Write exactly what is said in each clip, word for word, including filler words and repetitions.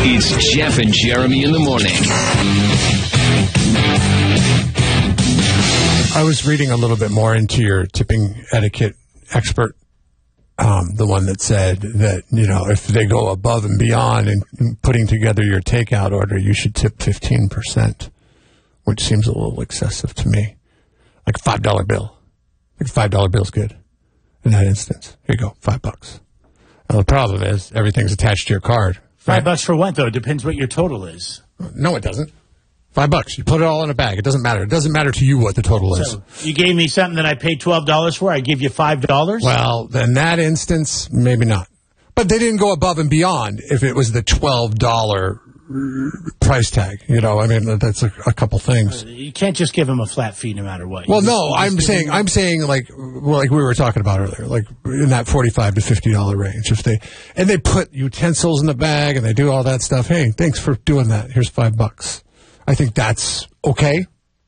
It's Jeff and Jeremy in the morning. I was reading a little bit more into your tipping etiquette expert, um, the one that said that, you know, if they go above and beyond in, in putting together your takeout order, you should tip fifteen percent, which seems a little excessive to me. Like a five dollar bill. Like a five dollar bill's good in that instance. Here you go, five bucks. Well, the problem is everything's attached to your card. Five right? bucks for what, though? It depends what your total is. No, it doesn't. Five bucks. You put it all in a bag. It doesn't matter. It doesn't matter to you what the total is. So you gave me something that I paid twelve dollars for. I give you five dollars? Well, in that instance, maybe not. But they didn't go above and beyond if it was the twelve dollar price tag. You know, I mean, that's a, a couple things. You can't just give them a flat fee no matter what. Well, you no, just, I'm saying, I'm saying like, like we were talking about earlier, like in that forty-five to fifty dollar range. If they, and they put utensils in the bag and they do all that stuff. Hey, thanks for doing that. Here's five bucks. I think that's okay.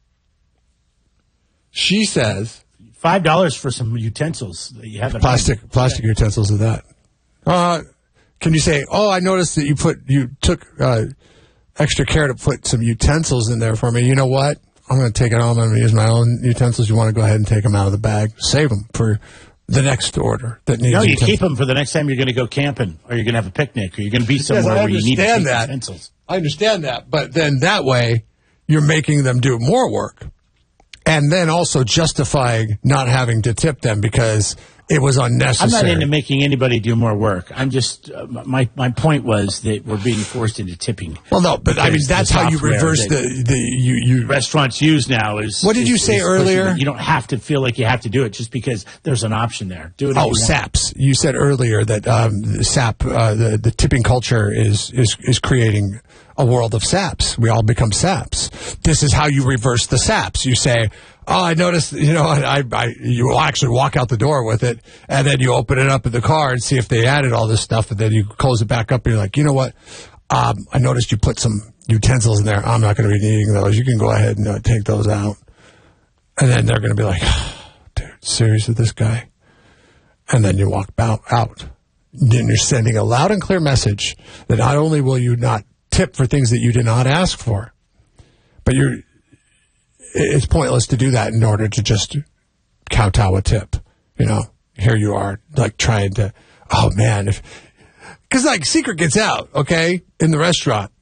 She says five dollars for some utensils that you have at plastic home. plastic yeah. utensils of that. Uh, can you say, oh, I noticed that you put you took uh, extra care to put some utensils in there for me. You know what? I'm going to take it home. I'm going to use my own utensils. You want to go ahead and take them out of the bag, save them for the next order that needs. No, you utensils. keep them for the next time you're going to go camping, or you're going to have a picnic, or you're going to be somewhere yes, where you need to take that. utensils. I understand that, but then that way you're making them do more work, and then also justifying not having to tip them because it was unnecessary. I'm not into making anybody do more work. I'm just uh, my my point was that we're being forced into tipping. Well, no, but I mean that's how you reverse the the you, you restaurants use now is. What did is, you say earlier? You don't have to feel like you have to do it just because there's an option there. Do it. Oh, SAPs. You said earlier that um, the SAP, uh, the the tipping culture is is is creating a world of SAPs. We all become SAPs. This is how you reverse the SAPs. You say, oh, I noticed, you know, I, I, you actually walk out the door with it, and then you open it up in the car and see if they added all this stuff, and then you close it back up, and you're like, you know what? Um, I noticed you put some utensils in there. I'm not going to be needing those. You can go ahead and uh, take those out. And then they're going to be like, oh, dude, serious with this guy? And then you walk out, out. Then you're sending a loud and clear message that not only will you not tip for things that you did not ask for, but you're it's pointless to do that in order to just kowtow a tip. You know, here you are, like trying to, oh man, if, because like secret gets out, okay, in the restaurant.